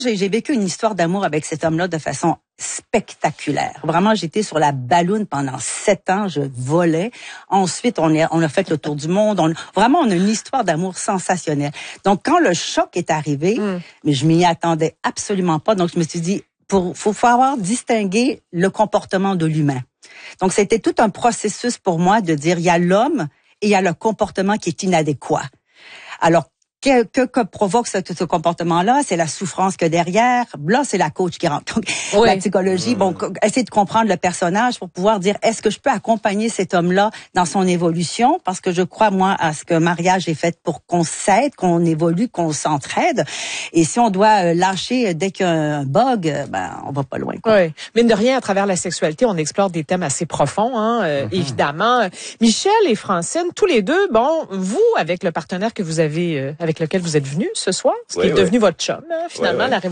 J'ai vécu une histoire d'amour avec cet homme-là de façon spectaculaire. Vraiment, j'étais sur la balloune pendant 7 ans, je volais. Ensuite, on a fait le tour du monde. Vraiment, on a une histoire d'amour sensationnelle. Donc, quand le choc est arrivé, mais je m'y attendais absolument pas. Donc, je me suis dit, faut avoir distingué le comportement de l'humain. Donc, c'était tout un processus pour moi de dire, il y a l'homme et il y a le comportement qui est inadéquat. Alors, que provoque ce comportement-là? C'est la souffrance que derrière. Là, c'est la coach qui rentre. Donc, la psychologie, essayer de comprendre le personnage pour pouvoir dire, est-ce que je peux accompagner cet homme-là dans son évolution? Parce que je crois, moi, à ce que mariage est fait pour qu'on s'aide, qu'on évolue, qu'on s'entraide. Et si on doit lâcher dès qu'il y a un bug, on va pas loin. Oui. Mine de rien, à travers la sexualité, on explore des thèmes assez profonds, évidemment. Michel et Francine, tous les deux, vous, avec le partenaire que vous avez, avec lequel vous êtes venus ce soir, ce qui est devenu votre chum, finalement, la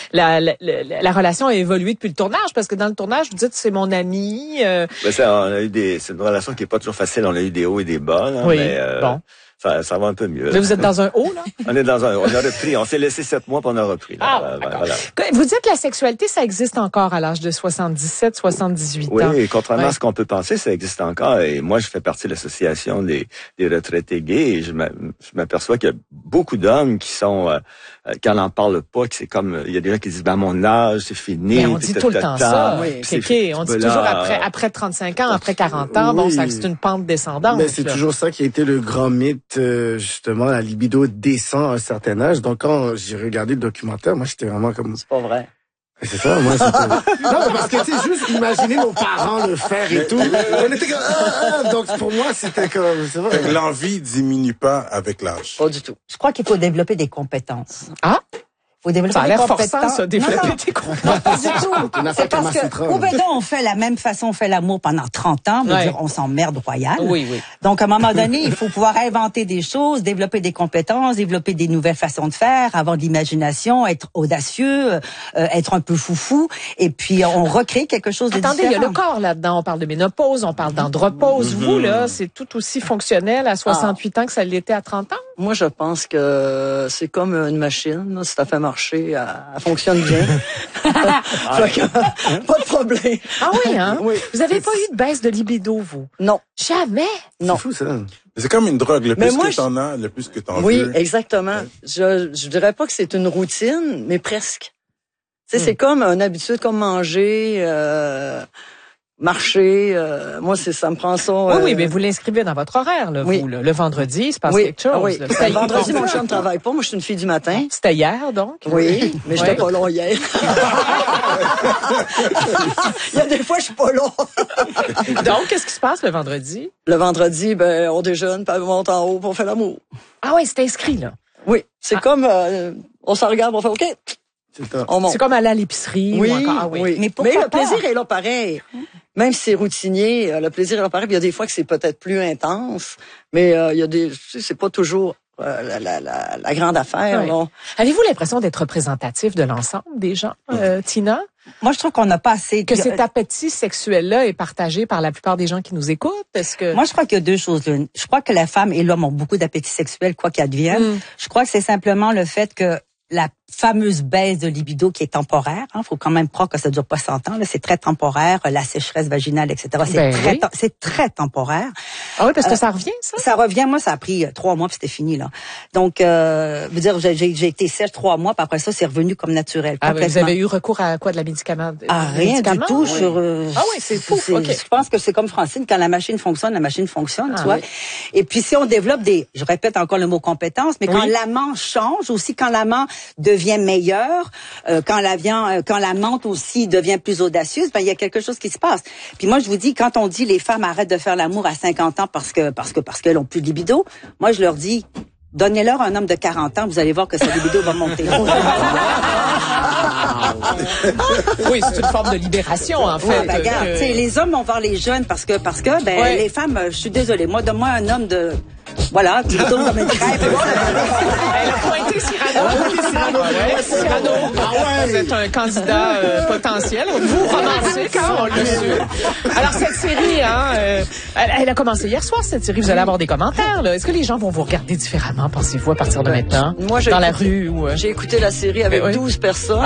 relation a évolué depuis le tournage, parce que dans le tournage, vous dites c'est mon ami. C'est une relation qui est pas toujours facile, on a eu des hauts et des bas, là, mais ça va un peu mieux. Mais vous êtes dans un haut, là? On est dans un haut. On a repris. On s'est laissé 7 mois, puis on a repris. Là. Voilà. Vous dites que la sexualité, ça existe encore à l'âge de 77, 78 ans. Oui, et contrairement à ce qu'on peut penser, ça existe encore. Et moi, je fais partie de l'association des retraités gays, et je m'aperçois qu'il y a beaucoup d'hommes qui sont, quand on n'en parle pas, que c'est comme, il y a des gens qui disent, à mon âge, c'est fini. Mais on dit tout le temps ça. On dit toujours après 35 ans, après 40 ans, c'est une pente descendante. Mais c'est toujours ça qui a été le grand mythe. Justement, la libido descend à un certain âge. Donc, quand j'ai regardé le documentaire, moi, j'étais vraiment comme... C'est pas vrai. C'est ça, moi, c'était... Non, parce que, tu sais, juste imaginer nos parents le faire et tout. On était comme... Donc, pour moi, c'était comme... C'est vrai. L'envie diminue pas avec l'âge. Pas du tout. Je crois qu'il faut développer des compétences. Ah? Faut développer ça a l'air des compétences. Forçant, ça, développer des compétences. Non, pas du tout. C'est parce que, on fait la même façon, on fait l'amour pendant 30 ans, on s'emmerde royal. Oui. Donc, à un moment donné, il faut pouvoir inventer des choses, développer des compétences, développer des nouvelles façons de faire, avoir de l'imagination, être audacieux, être un peu foufou, et puis on recrée quelque chose de différent. Attendez, il y a le corps là-dedans. On parle de ménopause, on parle d'andropause. Vous, là, c'est tout aussi fonctionnel à 68 ans que ça l'était à 30 ans? Moi, je pense que c'est comme une machine. Là, si ça fait marcher, elle fonctionne bien. Pas de problème. Ah oui, hein? Oui. Vous avez pas eu de baisse de libido, vous? Non. Jamais? Non. C'est fou, ça. C'est comme une drogue. Le plus que t'en as, le plus que t'en veux. Oui, exactement. Je dirais pas que c'est une routine, mais presque. Tu sais, c'est comme une habitude, comme manger, marcher, moi ça me prend ça. Oui, mais vous l'inscrivez dans votre horaire, là, vous, là. Le vendredi, il se passe quelque chose. Oui. Le vendredi, mon chum ne travaille pas. Moi, je suis une fille du matin. C'était hier, donc? Oui, mais j'étais pas là hier. Il y a des fois, je suis pas là. Donc, qu'est-ce qui se passe le vendredi? Le vendredi, on déjeune, puis on monte en haut, puis on fait l'amour. Ah oui, c'est inscrit, là. Oui, c'est comme, on s'en regarde, on fait OK. C'est comme aller à l'épicerie. Oui, ou encore, oui. Mais le plaisir est là pareil. Même si c'est routinier, le plaisir est là pareil. Puis il y a des fois que c'est peut-être plus intense, mais il y a des, c'est pas toujours la grande affaire. Oui. Là. Avez-vous l'impression d'être représentatif de l'ensemble des gens, Tina? Moi, je trouve qu'on n'a pas assez... Que cet appétit sexuel-là est partagé par la plupart des gens qui nous écoutent? Est-ce que... Moi, je crois qu'il y a deux choses. Je crois que la femme et l'homme ont beaucoup d'appétit sexuel, quoi qu'advienne. Je crois que c'est simplement le fait que la fameuse baisse de libido qui est temporaire. Faut quand même croire que ça dure pas 100 ans. Là, c'est très temporaire. La sécheresse vaginale, etc. C'est très temporaire. Ah oui, parce que ça revient, ça? Ça revient. Moi, ça a pris 3 mois puis c'était fini, là. Donc, veux dire, j'ai été sèche 3 mois puis après ça, c'est revenu comme naturel. Ah, vous avez eu recours à quoi? De la médicament? Rien du tout. Oui. Ah oui, c'est fou. Okay. Je pense que c'est comme Francine. Quand la machine fonctionne, tu vois. Oui. Et puis, si on développe je répète encore le mot compétence, mais quand l'amant change aussi, quand l'amant devient meilleur, quand l'amante aussi devient plus audacieuse, il y a quelque chose qui se passe. Puis moi, je vous dis, quand on dit les femmes arrêtent de faire l'amour à 50 ans parce qu'elles ont plus de libido, moi, je leur dis, donnez-leur un homme de 40 ans, vous allez voir que sa libido va monter. Oui, c'est une forme de libération, en fait. Regarde, les hommes vont voir les jeunes parce que les femmes, je suis désolée, moi, donne-moi un homme de Voilà, tu tournes comme une crêpe. Elle a pointé Cyrano. Cyrano, vous êtes un candidat potentiel. Vous romancez quand on l'a su. Alors, cette série, elle a commencé hier soir, cette série. Vous allez avoir des commentaires, là. Est-ce que les gens vont vous regarder différemment, pensez-vous, à partir de maintenant? Moi, dans la rue ou... J'ai écouté la série avec 12 personnes.